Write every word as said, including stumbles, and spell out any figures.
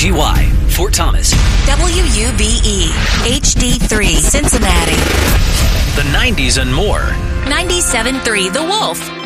G Y, Fort Thomas. W U B E, H D three, Cincinnati. The nineties and more. ninety-seven point three The Wolf.